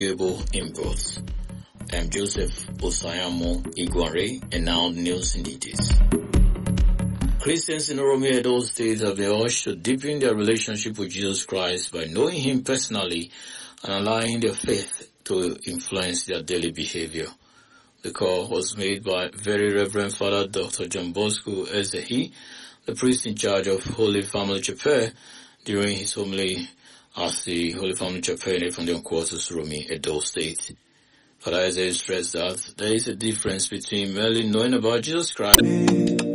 valuable imports. I'm Joseph Osayamo Iguare, and now news in details. Christians in Oromi Edo State have been urged to deepen their relationship with Jesus Christ by knowing Him personally and allowing their faith to influence their daily behavior. The call was made by Very Reverend Father Dr. John Bosco Ezehi, the priest in charge of Holy Family Chapel, during his homily at the Holy Family Chapel in Efondon Quarters, Oromi Edo State. Father Ezehi stressed that there is a difference between merely knowing about Jesus Christ